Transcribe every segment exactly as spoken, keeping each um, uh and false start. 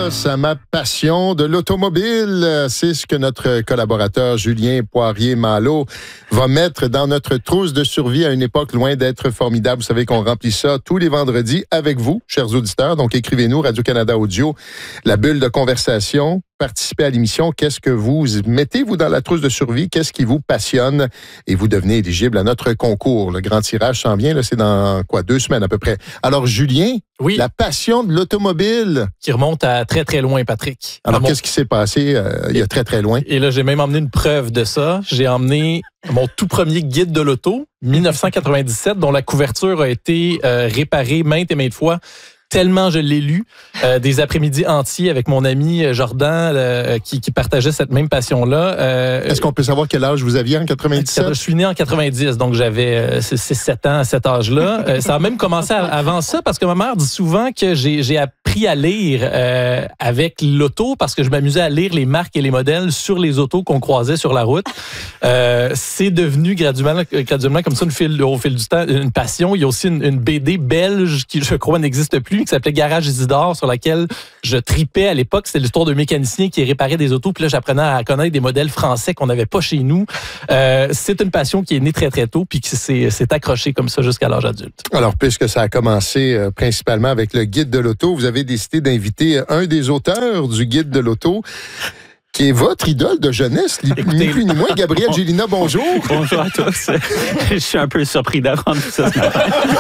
grâce à ma passion de l'automobile. C'est ce que notre collaborateur Julien Poirier-Malo va mettre dans notre trousse de survie à une époque loin d'être formidable. Vous savez qu'on remplit ça tous les vendredis avec vous, chers auditeurs. Donc, écrivez-nous, Radio-Canada Audio, la bulle de conversation. Participez à l'émission. Qu'est-ce que vous mettez, vous, dans la trousse de survie? Qu'est-ce qui vous passionne? Et vous devenez éligible à notre concours. Le grand tirage s'en vient, là, c'est dans, quoi, deux semaines à peu près. Alors, Julien, oui. La passion de l'automobile. Qui remonte à très, très loin, Patrick. Alors, mon... qu'est-ce qui s'est passé euh, il y a très, très loin? Et là, j'ai même emmené une preuve de ça. J'ai emmené mon tout premier guide de l'auto, dix-neuf cent quatre-vingt-dix-sept, dont la couverture a été euh, réparée maintes et maintes fois. Tellement je l'ai lu, euh, des après-midi entiers avec mon ami Jordan euh, qui, qui partageait cette même passion-là. Euh, Est-ce qu'on peut savoir quel âge vous aviez en quatre-vingt-dix-sept? Je suis né en quatre-vingt-dix, donc j'avais six sept ans à cet âge-là. Euh, ça a même commencé avant ça parce que ma mère dit souvent que j'ai, j'ai appris à lire euh, avec l'auto parce que je m'amusais à lire les marques et les modèles sur les autos qu'on croisait sur la route. Euh, c'est devenu graduellement, graduellement comme ça une fil, au fil du temps une passion. Il y a aussi une, une B D belge qui, je crois, n'existe plus, qui s'appelait Garage Isidore, sur laquelle je tripais à l'époque. C'était l'histoire d'un mécanicien qui réparait des autos. Puis là, j'apprenais à connaître des modèles français qu'on n'avait pas chez nous. Euh, c'est une passion qui est née très, très tôt puis qui s'est, s'est accrochée comme ça jusqu'à l'âge adulte. Alors, puisque ça a commencé euh, principalement avec le guide de l'auto, vous avez décidé d'inviter un des auteurs du guide de l'auto, qui est votre idole de jeunesse, ni plus ni moins. Gabriel Gélina, bonjour. Bonjour à tous. Je suis un peu surpris d'apprendre ça ce matin.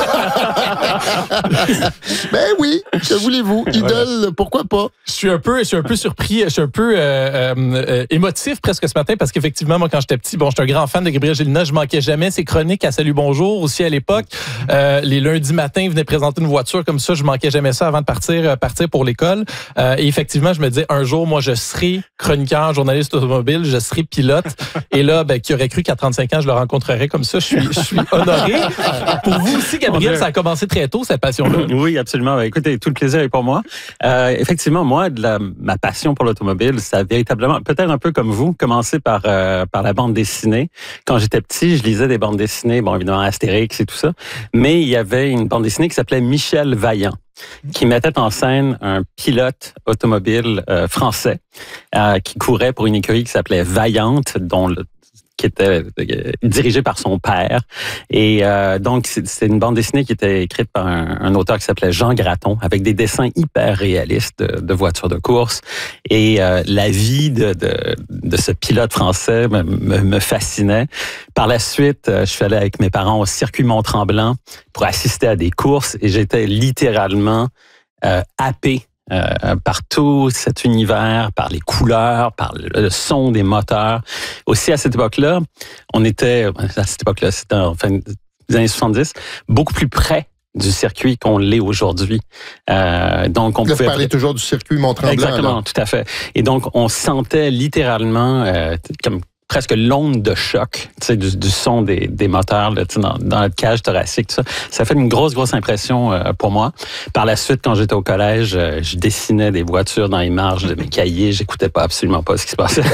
Ben oui, que voulez-vous? Idole, pourquoi pas? Je suis un peu, je suis un peu surpris, je suis un peu euh, euh, émotif presque ce matin parce qu'effectivement, moi, quand j'étais petit, bon, j'étais un grand fan de Gabriel Gélina, je manquais jamais ses chroniques à Salut Bonjour aussi à l'époque. Euh, les lundis matins, il venait présenter une voiture comme ça, je manquais jamais ça avant de partir, partir pour l'école. Euh, et effectivement, je me disais, un jour, moi, je serai chroniqueur, journaliste automobile, je serai pilote. Et là, ben, qui aurait cru qu'à trente-cinq ans, je le rencontrerais comme ça. Je suis, je suis honoré. Pour vous aussi, Gabriel, ça a commencé très tôt, cette passion-là. Oui, absolument. Écoutez, tout le plaisir est pour moi. Euh, effectivement, moi, de la, ma passion pour l'automobile, ça a véritablement, peut-être un peu comme vous, commencé par, euh, par la bande dessinée. Quand j'étais petit, je lisais des bandes dessinées, bon, évidemment, Astérix et tout ça. Mais il y avait une bande dessinée qui s'appelait Michel Vaillant, qui mettait en scène un pilote automobile euh, français euh, qui courait pour une écurie qui s'appelait Vaillante, dont le, qui était euh, dirigée par son père. Et euh, donc, c'est, c'est une bande dessinée qui était écrite par un, un auteur qui s'appelait Jean Graton, avec des dessins hyper réalistes de, de voitures de course. Et euh, la vie de, de, de ce pilote français me, me, me fascinait. Par la suite, je suis allé avec mes parents au circuit Mont-Tremblant pour assister à des courses et j'étais littéralement euh, happé euh, par tout cet univers, par les couleurs, par le son des moteurs. Aussi, à cette époque-là, on était, à cette époque-là, c'était en fin des années soixante-dix, beaucoup plus près du circuit qu'on l'est aujourd'hui. Euh, donc, on Là, pouvait... vous parlez toujours du circuit Mont-Tremblant. Exactement, là. Tout à fait. Et donc, on sentait littéralement euh, comme presque l'onde de choc, tu sais, du, du son des, des moteurs là, tu sais, dans, dans notre cage thoracique, tout ça. Ça fait une grosse, grosse impression euh, pour moi. Par la suite, quand j'étais au collège, euh, je dessinais des voitures dans les marges de mes cahiers. J'écoutais pas absolument pas ce qui se passait.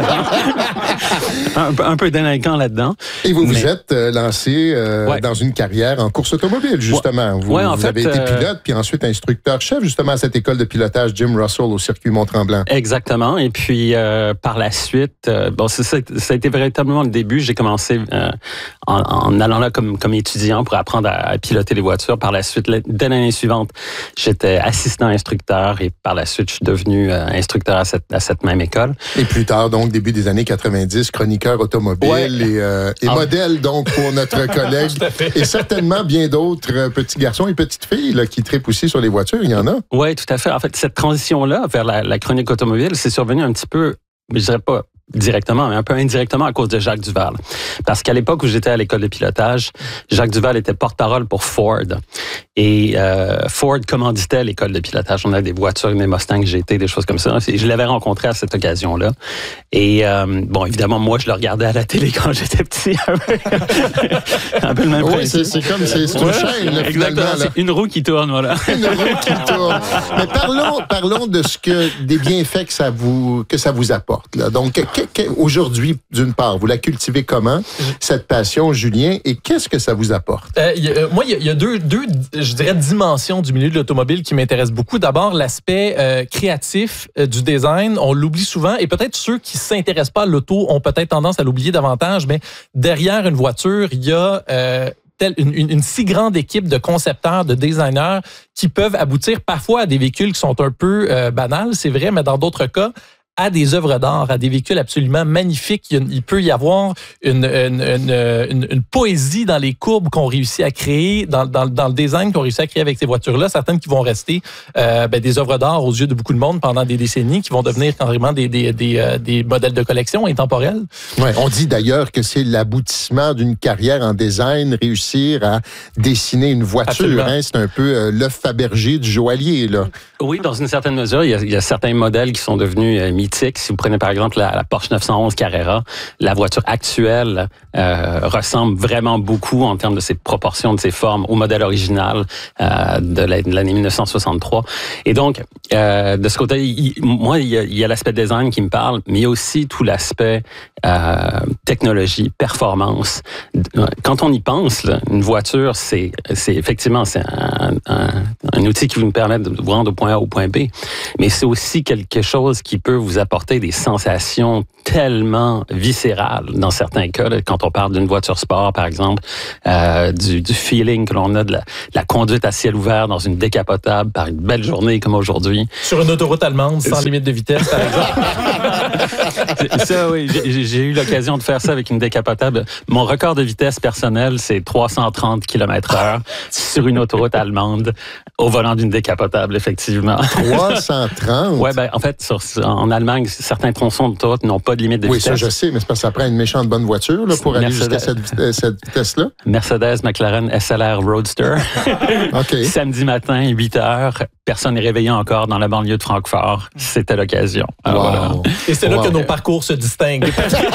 un, un peu délinquant là-dedans. Et vous mais... vous êtes euh, lancé euh, ouais. dans une carrière en course automobile, justement. Ouais. Vous, ouais, en vous fait, avez été euh... pilote, puis ensuite instructeur-chef, justement, à cette école de pilotage Jim Russell au circuit Mont-Tremblant. Exactement. Et puis, euh, par la suite, euh, bon, c'est ça. Ça a été véritablement le début. J'ai commencé euh, en, en allant là comme, comme étudiant pour apprendre à, à piloter les voitures. Par la suite, dès l'année suivante, j'étais assistant instructeur et par la suite, je suis devenu euh, instructeur à cette, à cette même école. Et plus tard, donc, début des années quatre-vingt-dix, chroniqueur automobile ouais. et, euh, et ah. modèle, donc, pour notre collègue. Et certainement bien d'autres petits garçons et petites filles là, qui trippent aussi sur les voitures. Il y en a. Oui, tout à fait. En fait, cette transition-là vers la, la chronique automobile, c'est survenu un petit peu, mais je dirais pas directement, mais un peu indirectement à cause de Jacques Duval. Parce qu'à l'époque où j'étais à l'école de pilotage, Jacques Duval était porte-parole pour Ford. Et euh, Ford commanditait l'école de pilotage. On avait des voitures, des Mustang G T, des choses comme ça. Et je l'avais rencontré à cette occasion-là. Et euh, bon, évidemment, moi, je le regardais à la télé quand j'étais petit. Un peu le même oui, principe. C'est, c'est comme, c'est, c'est une chaîne, là, exactement, c'est une roue qui tourne, voilà. Une roue qui tourne. Mais parlons, parlons de ce que, des bienfaits que ça vous, que ça vous apporte, là. Donc, que, que, aujourd'hui, d'une part, vous la cultivez comment, cette passion, Julien, et qu'est-ce que ça vous apporte? Euh, y a, moi, il y a, y a deux, deux, je dirais, dimensions du milieu de l'automobile qui m'intéressent beaucoup. D'abord, l'aspect euh, créatif euh, du design. On l'oublie souvent, et peut-être ceux qui s'intéressent pas à l'auto ont peut-être tendance à l'oublier davantage, mais derrière une voiture, il y a... Euh, Telle une, une, une si grande équipe de concepteurs, de designers qui peuvent aboutir parfois à des véhicules qui sont un peu euh, banals, c'est vrai, mais dans d'autres cas, à des œuvres d'art, à des véhicules absolument magnifiques. Il, il peut y avoir une, une, une, une, une poésie dans les courbes qu'on réussit à créer, dans, dans, dans le design qu'on réussit à créer avec ces voitures-là. Certaines qui vont rester euh, ben, des œuvres d'art aux yeux de beaucoup de monde pendant des décennies, qui vont devenir carrément des, des, des, euh, des modèles de collection intemporels. Ouais, on dit d'ailleurs que c'est l'aboutissement d'une carrière en design, réussir à dessiner une voiture. Hein, c'est un peu euh, l'œuf Fabergé du joaillier, là. Oui, dans une certaine mesure, il y a, il y a certains modèles qui sont devenus euh, mythiques. Si vous prenez par exemple la, la Porsche neuf cent onze Carrera, la voiture actuelle euh, ressemble vraiment beaucoup en termes de ses proportions, de ses formes au modèle original euh, de, la, de l'année mille neuf cent soixante-trois. Et donc, euh, de ce côté, il, moi, il y a, il y a l'aspect design qui me parle, mais il y a aussi tout l'aspect euh, technologie, performance. Quand on y pense, là, une voiture, c'est, c'est effectivement c'est un, un, un outil qui vous permet de vous rendre au point A au point B, mais c'est aussi quelque chose qui peut vous apporter des sensations tellement viscérales dans certains cas, là, quand on parle d'une voiture sport, par exemple, euh, du, du feeling que l'on a de la, de la conduite à ciel ouvert dans une décapotable par une belle journée comme aujourd'hui. Sur une autoroute allemande, sans limite de vitesse, par exemple. Ça, oui, j'ai, j'ai eu l'occasion de faire ça avec une décapotable. Mon record de vitesse personnel, c'est trois cent trente kilomètres heure sur une autoroute allemande au volant d'une décapotable, effectivement. trois cent trente? Ouais, ben, en fait, sur, en Allemagne, certains tronçons d'autoroute n'ont pas de limite de oui, vitesse. Oui, ça, je sais, mais c'est parce que ça prend une méchante bonne voiture là, pour aller Mercedes, jusqu'à cette, cette vitesse-là. Mercedes McLaren S L R Roadster. OK. Samedi matin, huit heures. Personne n'est réveillé encore dans la banlieue de Francfort. C'était l'occasion. Wow. Voilà. Et c'est wow. là que nos parcours se distinguent.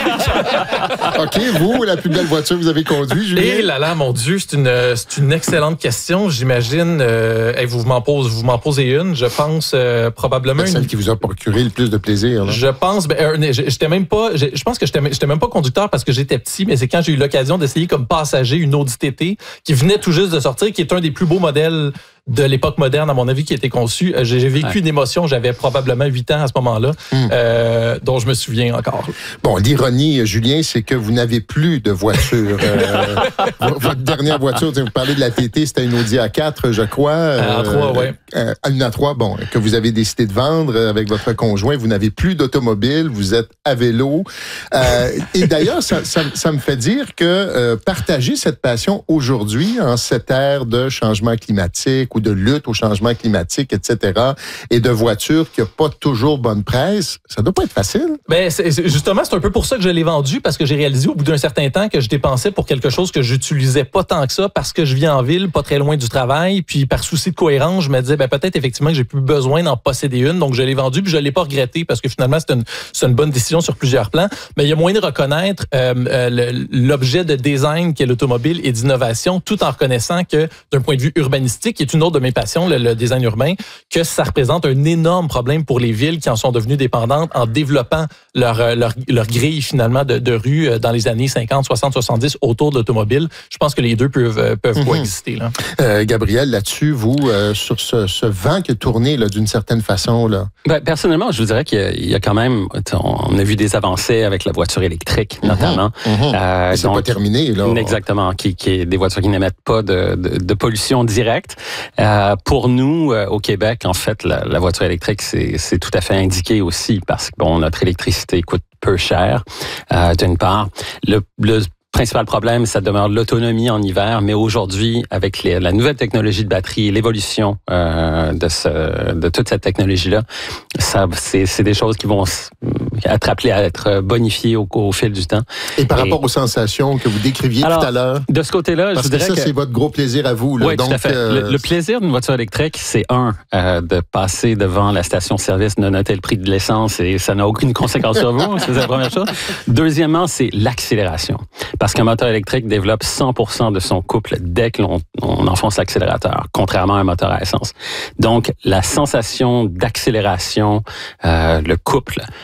OK, vous, la plus belle voiture que vous avez conduite, Julien? Et là là, mon Dieu, c'est une, c'est une excellente question. J'imagine, euh, hey, vous m'en posez, vous m'en posez une. Je pense euh, probablement... C'est celle une... qui vous a procuré le plus de plaisir. Là. Je pense, ben, euh, j'étais même pas, je, je pense que j'étais, j'étais même pas conducteur parce que j'étais petit, mais c'est quand j'ai eu l'occasion d'essayer comme passager une Audi T T qui venait tout juste de sortir, qui est un des plus beaux modèles de l'époque moderne, à mon avis, qui a été conçu. J'ai, j'ai vécu ouais. une émotion, j'avais probablement huit ans à ce moment-là, mm. euh, dont je me souviens encore. Bon, l'ironie, Julien, c'est que vous n'avez plus de voiture. Euh, votre dernière voiture, vous parlez de la T T, c'était une Audi A quatre, je crois. Euh, A trois, oui. Euh, une A trois, bon, que vous avez décidé de vendre avec votre conjoint. Vous n'avez plus d'automobile, vous êtes à vélo. Euh, et d'ailleurs, ça, ça, ça me fait dire que euh, partager cette passion aujourd'hui, en cette ère de changement climatique, ou de lutte au changement climatique, et cetera, et de voitures qui n'ont pas toujours bonne presse, ça doit pas être facile. Ben, c'est, c'est, justement, c'est un peu pour ça que je l'ai vendu, parce que j'ai réalisé au bout d'un certain temps que je dépensais pour quelque chose que j'utilisais pas tant que ça, parce que je vis en ville, pas très loin du travail, puis par souci de cohérence, je me disais, ben, peut-être effectivement que j'ai plus besoin d'en posséder une, donc je l'ai vendu, puis je l'ai pas regretté, parce que finalement, c'est une, c'est une bonne décision sur plusieurs plans, mais il y a moyen de reconnaître euh, euh, le, l'objet de design qu'est l'automobile et d'innovation, tout en reconnaissant que, d'un point de vue urbanistique, qui est une autre de mes passions, le, le design urbain, que ça représente un énorme problème pour les villes qui en sont devenues dépendantes en développant leur, leur, leur grille finalement de, de rue dans les années cinquante, soixante, soixante-dix autour de l'automobile. Je pense que les deux peuvent, peuvent mm-hmm. coexister. Là. Euh, Gabriel, là-dessus, vous, euh, sur ce, ce vent qui a tourné là, d'une certaine façon, là. Ben, personnellement, je vous dirais qu'il y a, il y a quand même, on a vu des avancées avec la voiture électrique, mm-hmm. notamment. Mm-hmm. Euh, c'est donc, pas terminé, là. Exactement, qui, qui est des voitures qui n'émettent pas de, de, de pollution directe. Euh, pour nous, euh, au Québec, en fait, la, la voiture électrique, c'est, c'est tout à fait indiqué aussi parce que bon, notre électricité coûte peu cher, euh, d'une part. Le, le principal problème, ça demeure l'autonomie en hiver, mais aujourd'hui, avec les, la nouvelle technologie de batterie, l'évolution euh, de, ce, de toute cette technologie-là, ça, c'est, c'est des choses qui vont être appelées à être bonifiées au, au fil du temps. Et par Et, rapport aux sensations que vous décriviez alors, tout à l'heure? De ce côté-là, parce je dirais que ça, que c'est votre gros plaisir à vous. Là. Oui, Donc, tout à fait. Euh... Le, le plaisir d'une voiture électrique, c'est un, euh, de passer devant la station-service, de noter le prix de l'essence et ça n'a aucune conséquence sur vous, c'est la première chose. Deuxièmement, c'est l'accélération. Parce qu'un moteur électrique développe cent pour cent de son couple dès que l'on on enfonce l'accélérateur, contrairement à un moteur à essence. Donc, la sensation d'accélération, euh, le couple, euh,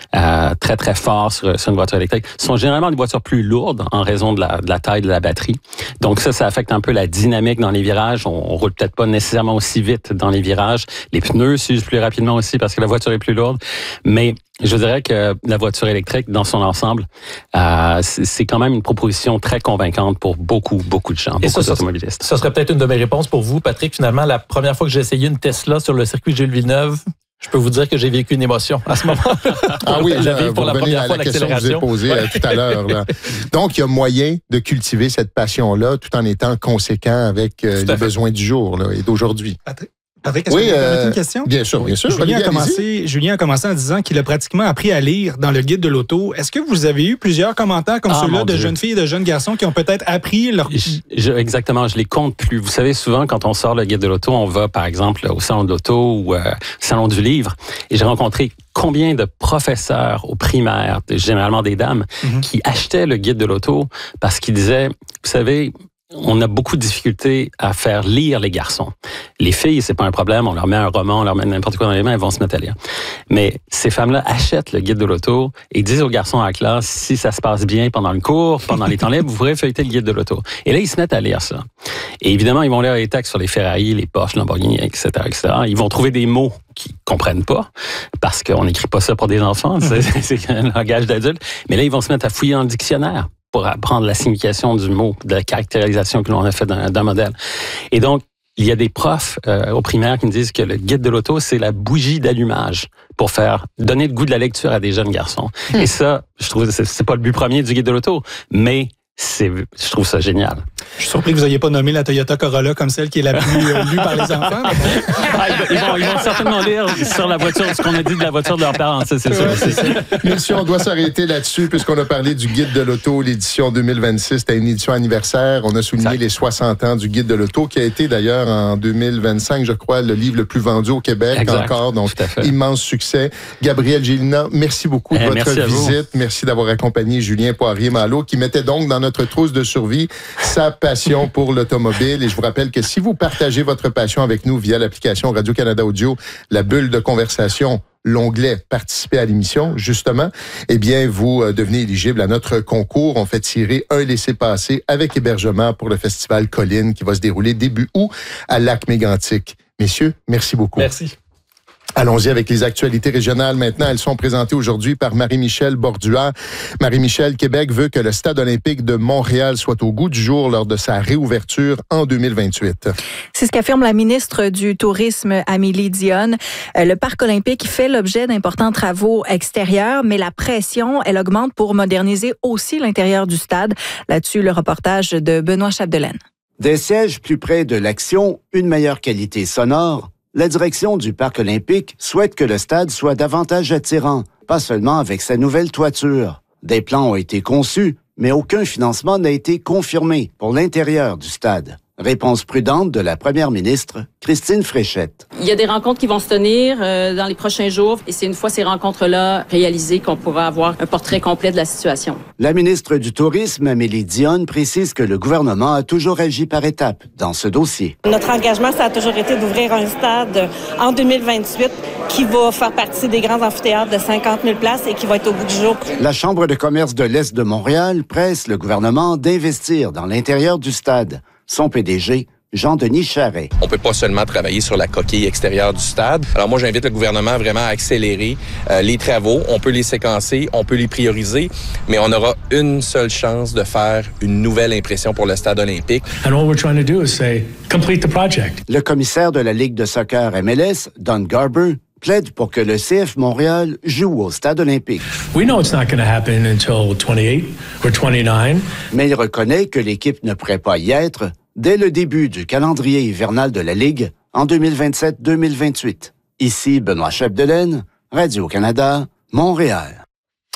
euh, très, très fort sur, sur une voiture électrique. Ce sont généralement des voitures plus lourdes en raison de la, de la taille de la batterie. Donc ça, ça affecte un peu la dynamique dans les virages. On, on roule peut-être pas nécessairement aussi vite dans les virages. Les pneus s'usent plus rapidement aussi parce que la voiture est plus lourde. Mais je dirais que la voiture électrique, dans son ensemble, euh, c'est quand même une proposition très convaincante pour beaucoup, beaucoup de gens, Et beaucoup ça, d'automobilistes. Ça serait peut-être une de mes réponses pour vous, Patrick. Finalement, la première fois que j'ai essayé une Tesla sur le circuit Gilles Villeneuve, je peux vous dire que j'ai vécu une émotion à ce moment-là. Ah oui, je vis pour la première à fois la question que je vous ai posée ouais. euh, tout à l'heure. Là. Donc, il y a moyen de cultiver cette passion-là tout en étant conséquent avec euh, les besoins du jour là, et d'aujourd'hui. Patrick, Patrick est-ce oui, que vous me permettez euh, une question? Bien sûr, bien sûr. Julien, Olivier, a commencé, Julien a commencé en disant qu'il a pratiquement appris à lire dans le guide de l'auto. Est-ce que vous avez eu plusieurs commentaires comme Ah, ceux-là de Dieu. jeunes filles et de jeunes garçons qui ont peut-être appris leur... Je, je, exactement, je les compte plus. Vous savez, souvent, quand on sort le guide de l'auto, on va, par exemple, au salon de l'auto ou euh, au salon du livre. Et j'ai rencontré combien de professeurs au primaire, généralement des dames, mm-hmm. qui achetaient le guide de l'auto parce qu'ils disaient, vous savez, on a beaucoup de difficultés à faire lire les garçons. Les filles, c'est pas un problème, on leur met un roman, on leur met n'importe quoi dans les mains, elles vont se mettre à lire. Mais ces femmes-là achètent le guide de l'auto et disent aux garçons à la classe, si ça se passe bien pendant le cours, pendant les temps libres, vous pourrez feuilleter le guide de l'auto. Et là, ils se mettent à lire ça. Et évidemment, ils vont lire les textes sur les Ferrari, les Porsche, Lamborghini, et cetera, et cetera. Ils vont trouver des mots qu'ils comprennent pas, parce qu'on n'écrit pas ça pour des enfants, c'est, c'est un langage d'adulte. Mais là, ils vont se mettre à fouiller dans le dictionnaire pour apprendre la signification du mot, de la caractérisation que l'on a fait d'un, d'un modèle. Et donc, il y a des profs euh, au primaire qui me disent que le guide de l'auto, c'est la bougie d'allumage pour faire donner le goût de la lecture à des jeunes garçons. Mmh. Et ça, je trouve que c'est, c'est pas le but premier du guide de l'auto, mais c'est, je trouve ça génial. Je suis surpris que vous n'ayez pas nommé la Toyota Corolla comme celle qui est la plus euh, lue par les enfants. Ah, ils, vont, ils vont certainement lire sur la voiture ce qu'on a dit de la voiture de leurs parents, ça, c'est ouais, sûr. C'est sûr. Mais si on doit s'arrêter là-dessus, puisqu'on a parlé du Guide de l'auto, l'édition deux mille vingt-six, c'était une édition anniversaire. On a souligné exact. Les soixante ans du Guide de l'auto, qui a été d'ailleurs en deux mille vingt-cinq, je crois, le livre le plus vendu au Québec exact. Encore. Donc, immense succès. Gabriel Gélina, merci beaucoup de eh, votre visite. Merci d'avoir accompagné Julien Poirier-Malo, qui mettait donc dans notre trousse de survie sa passion pour l'automobile. Et je vous rappelle que si vous partagez votre passion avec nous via l'application Radio-Canada Audio, la bulle de conversation, l'onglet « Participer à l'émission », justement, eh bien, vous euh, devenez éligible à notre concours. On fait tirer un laissez-passer avec hébergement pour le Festival Colline qui va se dérouler début août à Lac-Mégantic. Messieurs, merci beaucoup. Merci. Allons-y avec les actualités régionales. Maintenant, elles sont présentées aujourd'hui par Marie-Michel Bordua. Marie-Michel, Québec veut que le Stade olympique de Montréal soit au goût du jour lors de sa réouverture en deux mille vingt-huit. C'est ce qu'affirme la ministre du Tourisme, Amélie Dionne. Le parc olympique fait l'objet d'importants travaux extérieurs, mais la pression, elle augmente pour moderniser aussi l'intérieur du stade. Là-dessus, le reportage de Benoît Chapdelaine. Des sièges plus près de l'action, une meilleure qualité sonore. La direction du Parc olympique souhaite que le stade soit davantage attirant, pas seulement avec sa nouvelle toiture. Des plans ont été conçus, mais aucun financement n'a été confirmé pour l'intérieur du stade. Réponse prudente de la première ministre, Christine Fréchette. Il y a des rencontres qui vont se tenir euh, dans les prochains jours et c'est une fois ces rencontres-là réalisées qu'on pourra avoir un portrait complet de la situation. La ministre du Tourisme, Amélie Dionne, précise que le gouvernement a toujours agi par étapes dans ce dossier. Notre engagement, ça a toujours été d'ouvrir un stade en deux mille vingt-huit qui va faire partie des grands amphithéâtres de cinquante mille places et qui va être au bout du jour. La Chambre de commerce de l'Est de Montréal presse le gouvernement d'investir dans l'intérieur du stade. Son P D G, Jean-Denis Charret. On peut pas seulement travailler sur la coquille extérieure du stade. Alors moi, j'invite le gouvernement vraiment à accélérer euh, les travaux. On peut les séquencer, on peut les prioriser, mais on aura une seule chance de faire une nouvelle impression pour le stade olympique. And all we're trying to do is say, complete the project. Le commissaire de la Ligue de soccer M L S, Don Garber, plaide pour que le C F Montréal joue au stade olympique. We know it's not going to happen until twenty-eight or twenty-nine. Mais il reconnaît que l'équipe ne pourrait pas y être dès le début du calendrier hivernal de la Ligue en deux mille vingt-sept deux mille vingt-huit. Ici Benoît Chapdelaine, Radio-Canada, Montréal.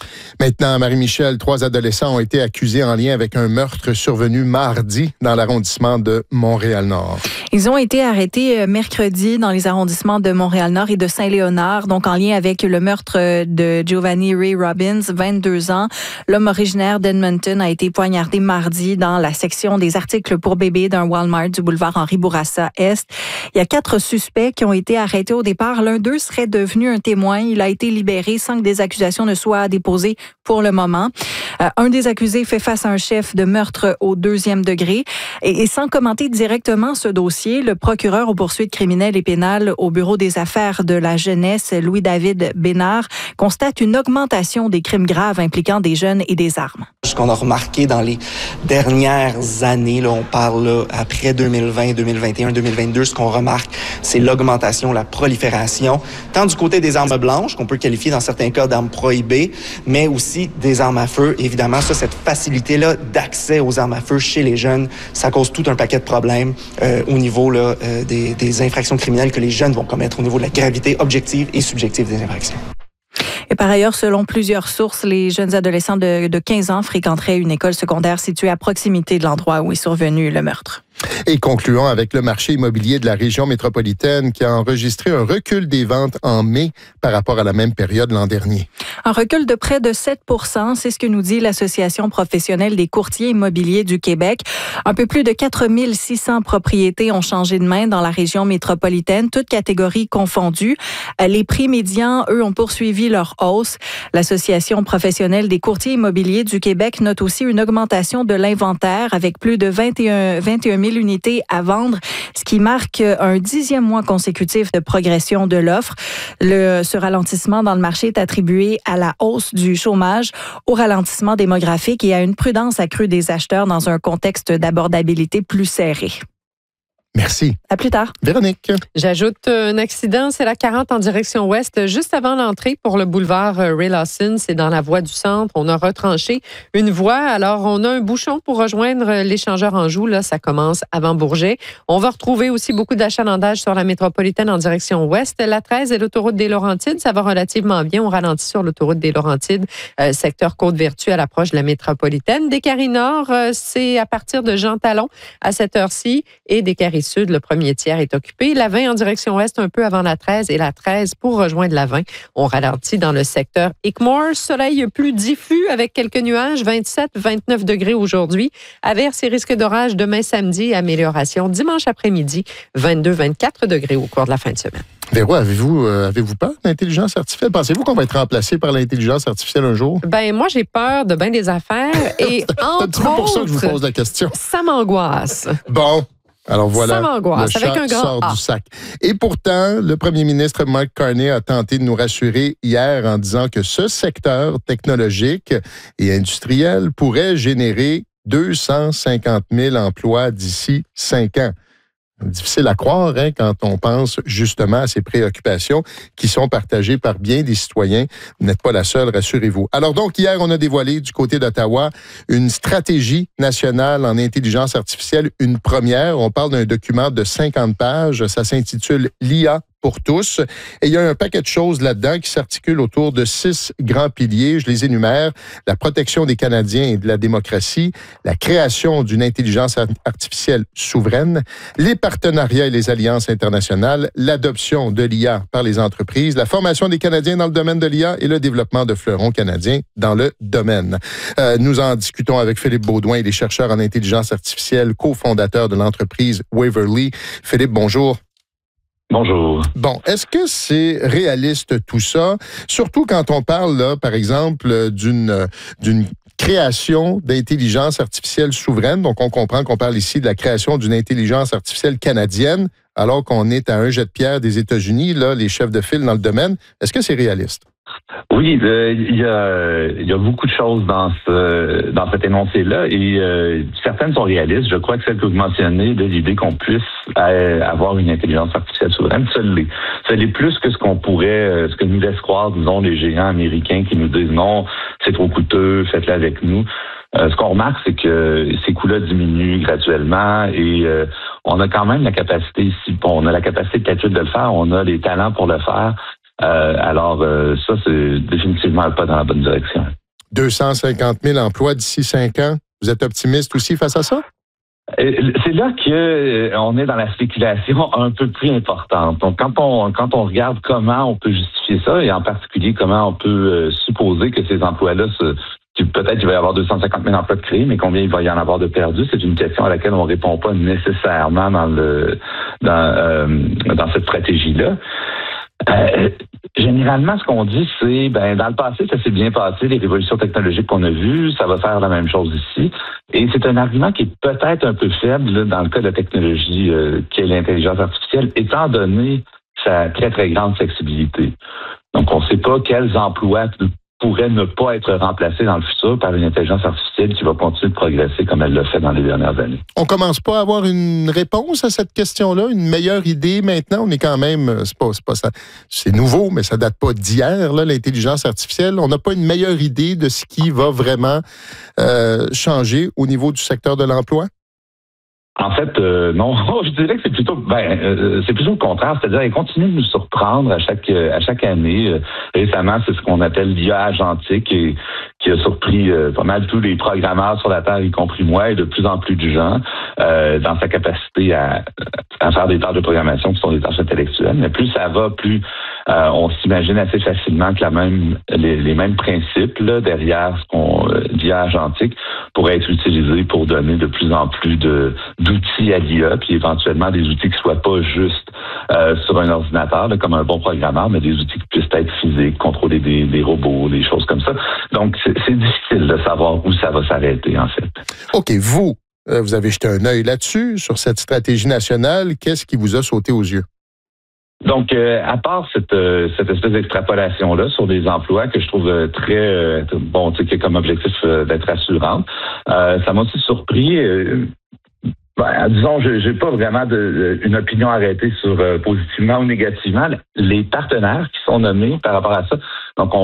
Maintenant, Marie-Michel, trois adolescents ont été accusés en lien avec un meurtre survenu mardi dans l'arrondissement de Montréal-Nord. Ils ont été arrêtés mercredi dans les arrondissements de Montréal-Nord et de Saint-Léonard, donc en lien avec le meurtre de Giovanni Ray Robbins, vingt-deux ans. L'homme originaire d'Edmonton a été poignardé mardi dans la section des articles pour bébés d'un Walmart du boulevard Henri-Bourassa-Est. Il y a quatre suspects qui ont été arrêtés au départ. L'un d'eux serait devenu un témoin. Il a été libéré sans que des accusations ne soient déposées pour le moment. Euh, un des accusés fait face à un chef de meurtre au deuxième degré. Et, et sans commenter directement ce dossier, le procureur aux poursuites criminelles et pénales au Bureau des affaires de la jeunesse, Louis-David Bénard, constate une augmentation des crimes graves impliquant des jeunes et des armes. Ce qu'on a remarqué dans les dernières années, là, on parle là, après deux mille vingt, deux mille vingt et un, deux mille vingt-deux, ce qu'on remarque, c'est l'augmentation, la prolifération, tant du côté des armes blanches, qu'on peut qualifier dans certains cas d'armes prohibées, mais aussi des armes à feu. Évidemment, ça, cette facilité-là d'accès aux armes à feu chez les jeunes, ça cause tout un paquet de problèmes euh, au niveau là, euh, des, des infractions criminelles que les jeunes vont commettre, au niveau de la gravité objective et subjective des infractions. Et par ailleurs, selon plusieurs sources, les jeunes adolescents de, de quinze ans fréquenteraient une école secondaire située à proximité de l'endroit où est survenu le meurtre. Et concluons avec le marché immobilier de la région métropolitaine qui a enregistré un recul des ventes en mai par rapport à la même période l'an dernier. Un recul de près de sept pour cent, c'est ce que nous dit l'Association professionnelle des courtiers immobiliers du Québec. Un peu plus de quatre mille six cents propriétés ont changé de main dans la région métropolitaine, toutes catégories confondues. Les prix médians, eux, ont poursuivi leur hausse. L'Association professionnelle des courtiers immobiliers du Québec note aussi une augmentation de l'inventaire avec plus de vingt et un mille unités à vendre, ce qui marque un dixième mois consécutif de progression de l'offre. Le, ce ralentissement dans le marché est attribué à la hausse du chômage, au ralentissement démographique et à une prudence accrue des acheteurs dans un contexte d'abordabilité plus serré. Merci. À plus tard. Véronique. J'ajoute un accident, c'est la quarante en direction ouest, juste avant l'entrée pour le boulevard Ray Lawson. C'est dans la voie du centre. On a retranché une voie. Alors, on a un bouchon pour rejoindre l'échangeur Anjou. Là, ça commence avant Bourget. On va retrouver aussi beaucoup d'achalandage sur la métropolitaine en direction ouest. La treize et l'autoroute des Laurentides, ça va relativement bien. On ralentit sur l'autoroute des Laurentides, euh, secteur Côte-Vertu à l'approche de la métropolitaine. Des Carrés Nord, euh, c'est à partir de Jean Talon à cette heure-ci et des Carrés Sud, le premier tiers est occupé. La vingt en direction ouest un peu avant la treize et la treize pour rejoindre la vingt. On ralentit dans le secteur Hickmore. Soleil plus diffus avec quelques nuages, vingt-sept vingt-neuf degrés aujourd'hui. Averses et risques d'orage demain samedi. Amélioration dimanche après-midi, vingt-deux vingt-quatre degrés au cours de la fin de semaine. Véro, avez-vous, euh, avez-vous peur de l'intelligence artificielle? Pensez-vous qu'on va être remplacé par l'intelligence artificielle un jour? Ben moi, j'ai peur de bien des affaires. Et entre C'est pour ça que je vous autres, pose la question. ça m'angoisse. Bon. Alors voilà, Ça m'angoisse, le chat avec un grand sort A. du sac. Et pourtant, le premier ministre Mark Carney a tenté de nous rassurer hier en disant que ce secteur technologique et industriel pourrait générer deux cent cinquante mille emplois d'ici cinq ans. Difficile à croire hein, quand on pense justement à ces préoccupations qui sont partagées par bien des citoyens. Vous n'êtes pas la seule, rassurez-vous. Alors donc, hier, on a dévoilé du côté d'Ottawa une stratégie nationale en intelligence artificielle, une première. On parle d'un document de cinquante pages. Ça s'intitule l'I A pour tous. Et il y a un paquet de choses là-dedans qui s'articulent autour de six grands piliers. Je les énumère. La protection des Canadiens et de la démocratie, la création d'une intelligence artificielle souveraine, les partenariats et les alliances internationales, l'adoption de l'I A par les entreprises, la formation des Canadiens dans le domaine de l'I A et le développement de fleurons canadiens dans le domaine. Euh, nous en discutons avec Philippe Baudouin, il est chercheur en intelligence artificielle, cofondateur de l'entreprise Waverly. Philippe, bonjour. Bonjour. Bon, est-ce que c'est réaliste tout ça? Surtout quand on parle, là, par exemple, d'une, d'une création d'intelligence artificielle souveraine. Donc, on comprend qu'on parle ici de la création d'une intelligence artificielle canadienne, alors qu'on est à un jet de pierre des États-Unis, là, les chefs de file dans le domaine. Est-ce que c'est réaliste? Oui, euh, il y a il y a beaucoup de choses dans ce dans cet énoncé-là et euh, certaines sont réalistes. Je crois que celle que vous mentionnez de l'idée qu'on puisse euh, avoir une intelligence artificielle souveraine, ça l'est. Ça l'est plus que ce qu'on pourrait, euh, ce que nous laissent croire, disons, les géants américains qui nous disent non, c'est trop coûteux, faites-le avec nous. Euh, ce qu'on remarque, c'est que ces coûts-là diminuent graduellement et euh, on a quand même la capacité ici, on a la capacité de calcul de le faire, on a les talents pour le faire. Euh, alors, euh, ça, c'est définitivement un pas dans la bonne direction. deux cent cinquante mille emplois d'ici cinq ans. Vous êtes optimiste aussi face à ça? C'est là qu'on est dans la spéculation un peu plus importante. Donc, quand on quand on regarde comment on peut justifier ça, et en particulier comment on peut supposer que ces emplois-là, se, peut-être qu'il va y avoir deux cent cinquante mille emplois de créés, mais combien il va y en avoir de perdus, c'est une question à laquelle on répond pas nécessairement dans le dans euh, dans cette stratégie-là. Euh, généralement, ce qu'on dit, c'est, ben, dans le passé, ça s'est bien passé, les révolutions technologiques qu'on a vues, ça va faire la même chose ici. Et c'est un argument qui est peut-être un peu faible là, dans le cas de la technologie euh, qui est l'intelligence artificielle, étant donné sa très, très grande flexibilité. Donc, on ne sait pas quels emplois pourraient ne pas être remplacés dans le futur par une intelligence artificielle qui va continuer de progresser comme elle l'a fait dans les dernières années. On commence pas à avoir une réponse à cette question-là, une meilleure idée maintenant. On est quand même, c'est pas, c'est pas ça, c'est nouveau, mais ça date pas d'hier, là, l'intelligence artificielle. On n'a pas une meilleure idée de ce qui va vraiment euh, changer au niveau du secteur de l'emploi? En fait, euh, non, je dirais que c'est plutôt, ben, euh, c'est plutôt le contraire, c'est-à-dire, elle continue de nous surprendre à chaque à chaque année. Euh, récemment, c'est ce qu'on appelle l'I A agentique, et qui a surpris euh, pas mal tous les programmeurs sur la Terre, y compris moi, et de plus en plus de gens, euh, dans sa capacité à, à faire des tâches de programmation qui sont des tâches intellectuelles. Mais plus ça va, plus euh, on s'imagine assez facilement que la même les, les mêmes principes là, derrière ce qu'on euh, l'I A agentique pourraient être utilisés pour donner de plus en plus de d'outils à l'I A, puis éventuellement des outils qui soient pas juste euh, sur un ordinateur, là, comme un bon programmeur, mais des outils qui puissent être physiques, contrôler des, des robots, des choses comme ça. Donc, c'est, c'est difficile de savoir où ça va s'arrêter, en fait. OK, vous, euh, vous avez jeté un œil là-dessus, sur cette stratégie nationale. Qu'est-ce qui vous a sauté aux yeux? Donc, euh, à part cette, euh, cette espèce d'extrapolation-là sur des emplois que je trouve euh, très, euh, bon, tu sais, qui a comme objectif euh, d'être rassurante, euh, ça m'a aussi surpris. Euh, Ben, disons, je n'ai pas vraiment de, de, une opinion arrêtée sur euh, positivement ou négativement les partenaires qui sont nommés par rapport à ça. Donc, on